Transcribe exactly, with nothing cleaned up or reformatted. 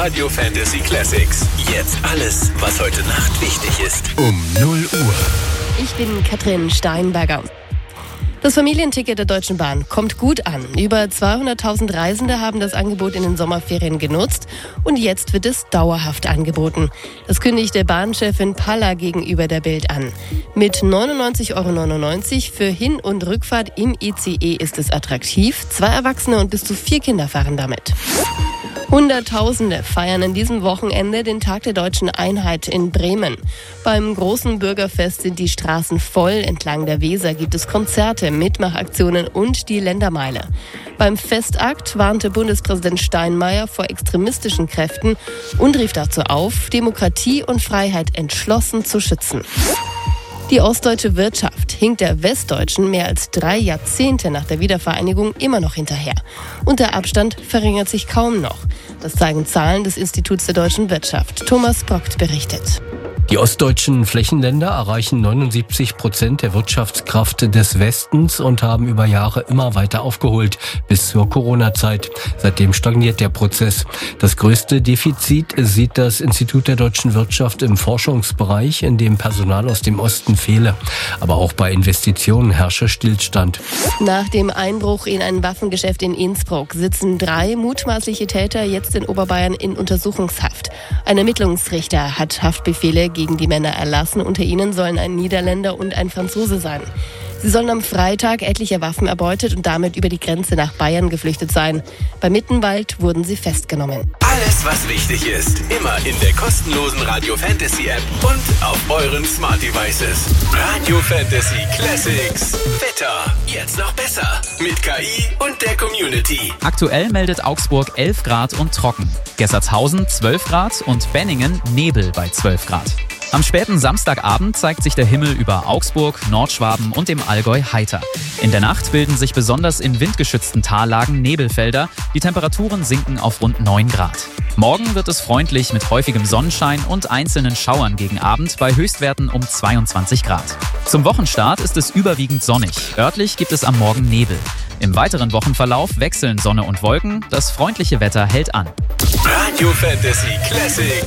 Radio Fantasy Classics. Jetzt alles, was heute Nacht wichtig ist. Um null Uhr. Ich bin Katrin Steinberger. Das Familienticket der Deutschen Bahn kommt gut an. Über zweihunderttausend Reisende haben das Angebot in den Sommerferien genutzt und jetzt wird es dauerhaft angeboten. Das kündigte Bahnchefin Palla gegenüber der Bild an. Mit neunundneunzig Euro neunundneunzig für Hin- und Rückfahrt im I C E ist es attraktiv. Zwei Erwachsene und bis zu vier Kinder fahren damit. Hunderttausende feiern an diesem Wochenende den Tag der Deutschen Einheit in Bremen. Beim großen Bürgerfest sind die Straßen voll. Entlang der Weser gibt es Konzerte, Mitmachaktionen und die Ländermeile. Beim Festakt warnte Bundespräsident Steinmeier vor extremistischen Kräften und rief dazu auf, Demokratie und Freiheit entschlossen zu schützen. Die ostdeutsche Wirtschaft hinkt der westdeutschen mehr als drei Jahrzehnte nach der Wiedervereinigung immer noch hinterher. Und der Abstand verringert sich kaum noch. Das zeigen Zahlen des Instituts der deutschen Wirtschaft. Thomas Brockt berichtet. Die ostdeutschen Flächenländer erreichen neunundsiebzig Prozent der Wirtschaftskraft des Westens und haben über Jahre immer weiter aufgeholt, bis zur Corona-Zeit. Seitdem stagniert der Prozess. Das größte Defizit sieht das Institut der deutschen Wirtschaft im Forschungsbereich, in dem Personal aus dem Osten fehle. Aber auch bei Investitionen herrsche Stillstand. Nach dem Einbruch in ein Waffengeschäft in Innsbruck sitzen drei mutmaßliche Täter jetzt in Oberbayern in Untersuchungshaft. Ein Ermittlungsrichter hat Haftbefehle gegen die Männer erlassen. Unter ihnen sollen ein Niederländer und ein Franzose sein. Sie sollen am Freitag etliche Waffen erbeutet und damit über die Grenze nach Bayern geflüchtet sein. Bei Mittenwald wurden sie festgenommen. Alles, was wichtig ist, immer in der kostenlosen Radio Fantasy App und auf euren Smart Devices. Radio Fantasy Classics. Wetter. Jetzt noch besser. Mit K I und der Community. Aktuell meldet Augsburg elf Grad und trocken. Gessertshausen zwölf Grad und Benningen Nebel bei zwölf Grad. Am späten Samstagabend zeigt sich der Himmel über Augsburg, Nordschwaben und dem Allgäu heiter. In der Nacht bilden sich besonders in windgeschützten Tallagen Nebelfelder. Die Temperaturen sinken auf rund neun Grad. Morgen wird es freundlich mit häufigem Sonnenschein und einzelnen Schauern gegen Abend bei Höchstwerten um zweiundzwanzig Grad. Zum Wochenstart ist es überwiegend sonnig. Örtlich gibt es am Morgen Nebel. Im weiteren Wochenverlauf wechseln Sonne und Wolken. Das freundliche Wetter hält an. Radio Fantasy Classics.